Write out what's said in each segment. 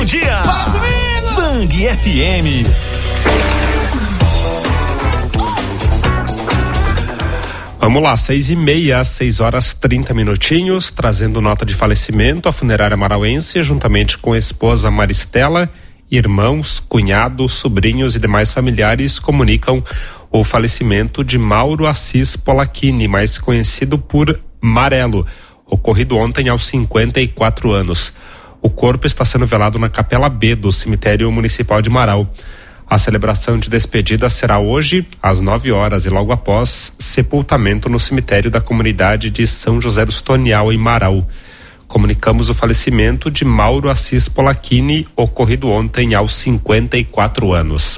dia. Fala comigo. Band FM. Vamos lá, 6h30, 6h30, trazendo nota de falecimento. A funerária marauense, juntamente com a esposa Maristela, irmãos, cunhados, sobrinhos e demais familiares, comunicam o falecimento de Mauro Assis Polacchini, mais conhecido por Marelo, ocorrido ontem aos 54 anos. O corpo está sendo velado na Capela B do cemitério municipal de Marau. A celebração de despedida será hoje, às 9h, e logo após, sepultamento no cemitério da comunidade de São José dos Tonial, em Marau. Comunicamos o falecimento de Mauro Assis Polacchini, ocorrido ontem aos 54 anos.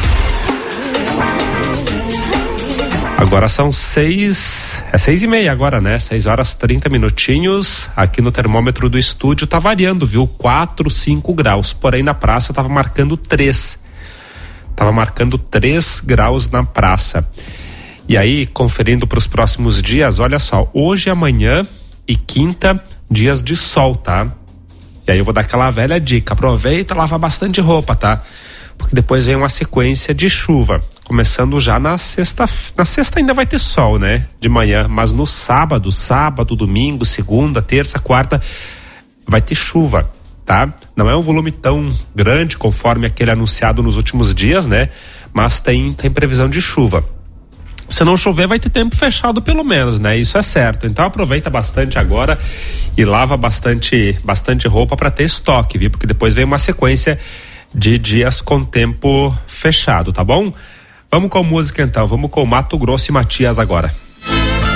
Agora são 6h30 agora, né? 6h30. Aqui no termômetro do estúdio tá variando, viu? 4, 5 graus. Porém, na praça tava marcando 3. Tava marcando 3 graus na praça. E aí, conferindo para os próximos dias, olha só, hoje, amanhã e quinta, dias de sol, tá? E aí eu vou dar aquela velha dica, aproveita e lava bastante roupa, tá? Porque depois vem uma sequência de chuva, começando já na sexta ainda vai ter sol, né? De manhã, mas no sábado, domingo, segunda, terça, quarta, vai ter chuva, tá? Não é um volume tão grande conforme aquele anunciado nos últimos dias, né? Mas tem previsão de chuva. Se não chover, vai ter tempo fechado pelo menos, né? Isso é certo. Então aproveita bastante agora e lava bastante roupa para ter estoque, viu? Porque depois vem uma sequência de dias com tempo fechado, tá bom? Vamos com música então, vamos com Mato Grosso e Matias agora.